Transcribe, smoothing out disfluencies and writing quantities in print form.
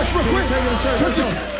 church real quick. Take it to church. Take it.